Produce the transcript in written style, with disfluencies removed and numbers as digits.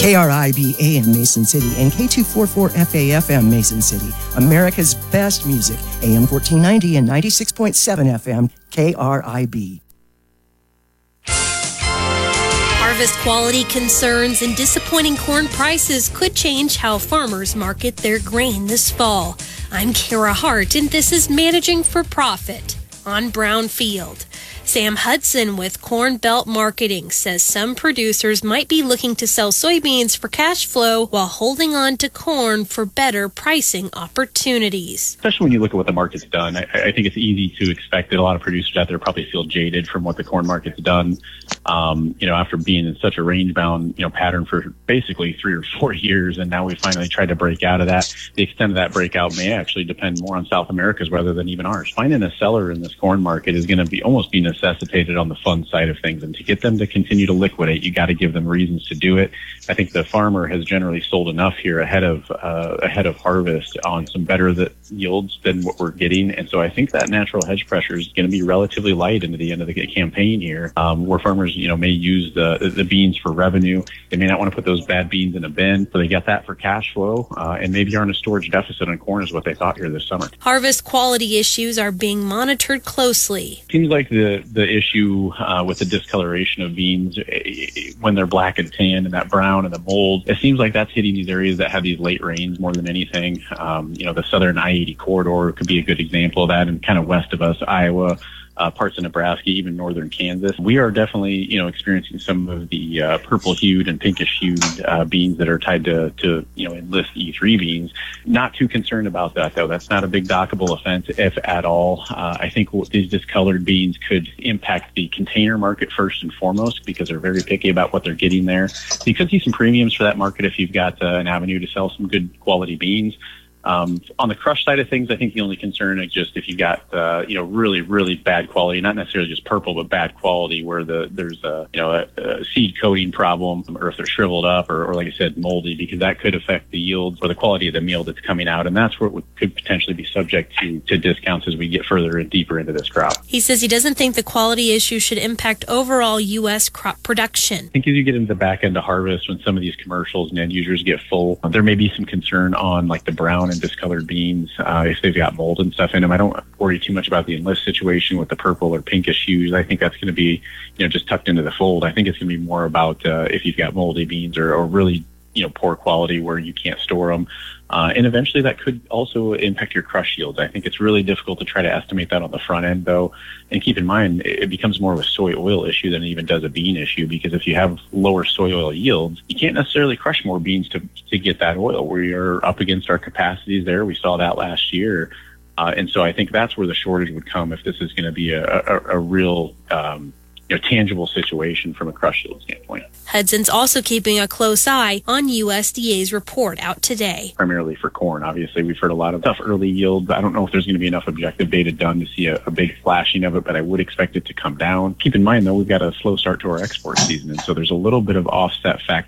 KRIB AM Mason City and K244FA FM Mason City. America's best music. AM 1490 and 96.7 FM KRIB. Harvest quality concerns and disappointing corn prices could change how farmers market their grain this fall. I'm Kara Hart, and this is Managing for Profit on Brownfield. Sam Hudson with Corn Belt Marketing says some producers might be looking to sell soybeans for cash flow while holding on to corn for better pricing opportunities. Especially when you look at what the market's done, I think it's easy to expect that a lot of producers out there probably feel jaded from what the corn market's done. After being in such a range-bound, pattern for basically 3 or 4 years, and now we finally tried to break out of that. The extent of that breakout may actually depend more on South America's rather than even ours. Finding a seller in this corn market is going to be almost be necessitated on the fund side of things, and to get them to continue to liquidate, you got to give them reasons to do it. I think the farmer has generally sold enough here ahead of harvest on some better yields than what we're getting, and so I think that natural hedge pressure is going to be relatively light into the end of the campaign here, where farmers may use the beans for revenue. They may not want to put those bad beans in a bin, so they get that for cash flow, and maybe are in a storage deficit on corn is what they thought here this summer. Harvest quality issues are being monitored closely. Seems like the issue with the discoloration of beans when they're black and tan and that brown and the mold, it seems like that's hitting these areas that have these late rains more than anything. The southern I-80 corridor could be a good example of that, and kind of west of us, Iowa, parts of Nebraska, even northern Kansas. We are definitely, experiencing some of the purple-hued and pinkish-hued beans that are tied to Enlist E3 beans. Not too concerned about that, though. That's not a big dockable offense, if at all. I think these discolored beans could impact the container market first and foremost, because they're very picky about what they're getting there. So you could see some premiums for that market if you've got an avenue to sell some good quality beans. On the crush side of things, I think the only concern is just if you got, really, really bad quality, not necessarily just purple, but bad quality where there's a seed coating problem, or if they're shriveled up or like I said, moldy, because that could affect the yield or the quality of the meal that's coming out. And that's where it could potentially be subject to discounts as we get further and deeper into this crop. He says he doesn't think the quality issue should impact overall U.S. crop production. I think as you get into the back end of harvest, when some of these commercials and end users get full, there may be some concern on like the brown and discolored beans if they've got mold and stuff in them. I don't worry too much about the Enlist situation with the purple or pinkish hues. I think that's going to be just tucked into the fold. I think it's going to be more about if you've got moldy beans or really poor quality where you can't store them. And eventually that could also impact your crush yields. I think it's really difficult to try to estimate that on the front end, though. And keep in mind, it becomes more of a soy oil issue than it even does a bean issue, because if you have lower soy oil yields, you can't necessarily crush more beans to get that oil. We are up against our capacities there. We saw that last year. And so I think that's where the shortage would come if this is going to be a real tangible situation from a crush yield standpoint. Hudson's also keeping a close eye on USDA's report out today. Primarily for corn, obviously. We've heard a lot of tough early yields. I don't know if there's going to be enough objective data done to see a big flashing of it, but I would expect it to come down. Keep in mind, though, we've got a slow start to our export season, and so there's a little bit of offset factor